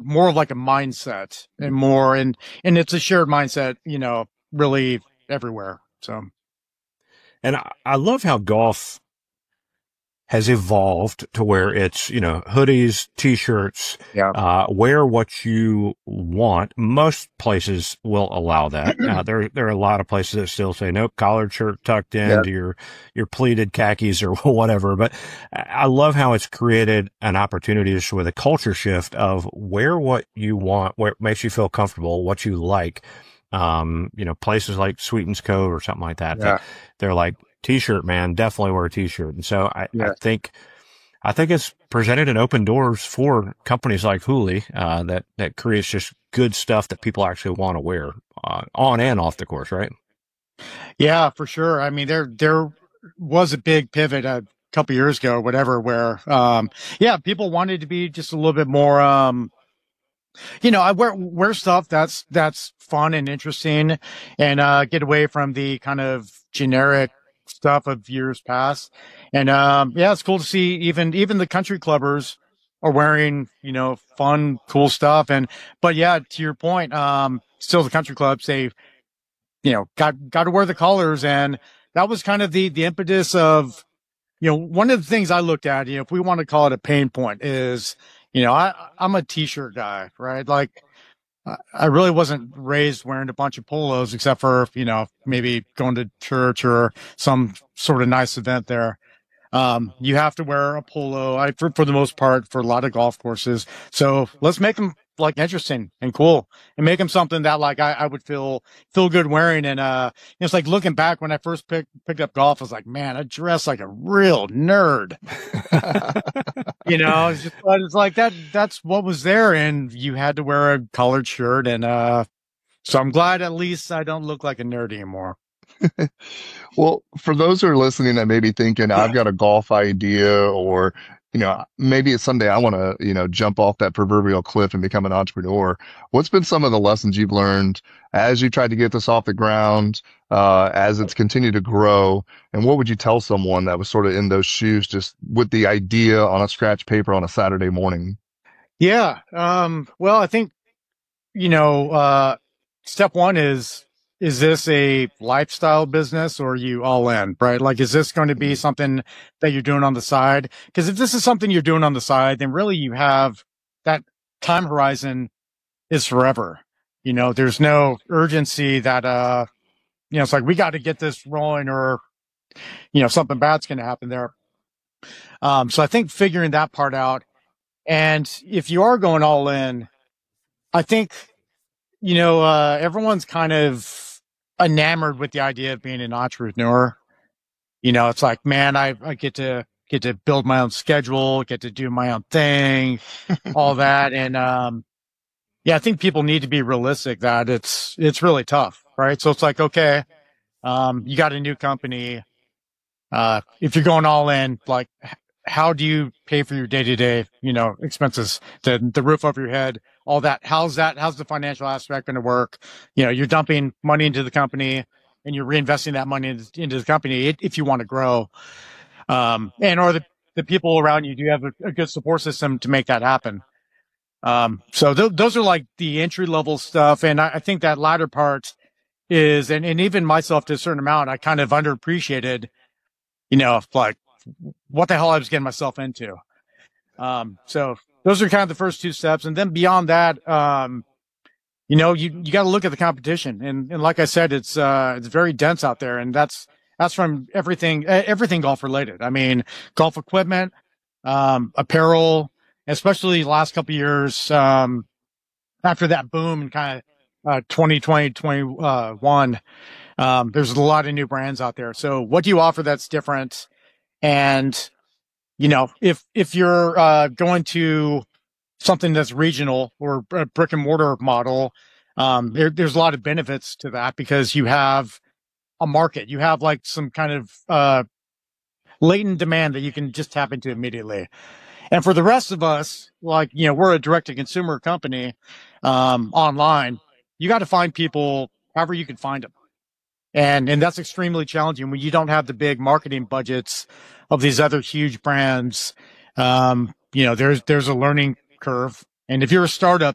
more of like a mindset and more, and it's a shared mindset, really everywhere. So, And I love how golf has evolved to where it's, hoodies, t-shirts, yeah. wear what you want. Most places will allow that. There are a lot of places that still say, nope, collared shirt tucked Yeah. into your pleated khakis or whatever. But I love how it's created an opportunity just with a culture shift of wear what you want, where it makes you feel comfortable, what you like. Places like Sweetens Cove or something like that, Yeah. that they're like, t-shirt, man, definitely wear a t-shirt. And so I Yeah. think it's presented an open doors for companies like Hooli, that creates just good stuff that people actually want to wear, on and off the course, right? Yeah, for sure. I mean, there was a big pivot a couple years ago, or whatever, where, yeah, people wanted to be just a little bit more, I wear stuff that's fun and interesting, and get away from the kind of generic stuff of years past. And yeah, it's cool to see even the country clubbers are wearing, fun, cool stuff. But yeah, to your point, still the country clubs, they, got to wear the colors, and that was kind of the impetus of, one of the things I looked at, if we want to call it a pain point, is, I'm a t-shirt guy, right? Like, I really wasn't raised wearing a bunch of polos, except for, maybe going to church or some sort of nice event there. You have to wear a polo, for the most part, for a lot of golf courses. So let's make them like interesting and cool, and make them something that like I would feel good wearing. And it's like looking back when I first picked up golf, I was like, man, I dress like a real nerd. But it's like that's what was there, and you had to wear a collared shirt. And so I'm glad at least I don't look like a nerd anymore. Well, for those who are listening that may be thinking, I've got a golf idea, or, maybe it's someday I want to, jump off that proverbial cliff and become an entrepreneur. What's been some of the lessons you've learned as you tried to get this off the ground, as it's continued to grow? And what would you tell someone that was sort of in those shoes, just with the idea on a scratch paper on a Saturday morning? Yeah. Well, I think, step one is this a lifestyle business, or are you all in, right? Like, is this going to be something that you're doing on the side? Because if this is something you're doing on the side, then really you have that time horizon is forever. There's no urgency that, it's like, we got to get this rolling, or, something bad's going to happen there. So I think figuring that part out. And if you are going all in, I think, everyone's kind of enamored with the idea of being an entrepreneur. It's like, man, I get to build my own schedule, get to do my own thing, all that. And, yeah, I think people need to be realistic that it's really tough, right? So it's like, okay, you got a new company. If you're going all in, like, how do you pay for your day to day, expenses, the roof over your head, all that? How's the financial aspect going to work? You're dumping money into the company, and you're reinvesting that money into the company if you want to grow. And or the people around you, do you have a good support system to make that happen? So those are like the entry level stuff. And I think that latter part is, and even myself to a certain amount, I kind of underappreciated, like what the hell I was getting myself into. So those are kind of the first two steps. And then beyond that, you got to look at the competition. And like I said, it's very dense out there. And that's from everything golf related. I mean, golf equipment, apparel, especially the last couple of years, after that boom in kind of, 2020, 21, there's a lot of new brands out there. So what do you offer that's different? And, if you're, going to something that's regional or a brick and mortar model, there's a lot of benefits to that, because you have a market, you have like some kind of, latent demand that you can just tap into immediately. And for the rest of us, like, we're a direct to consumer company, online. You got to find people however you can find them. And that's extremely challenging when you don't have the big marketing budgets of these other huge brands. There's a learning curve. And if you're a startup,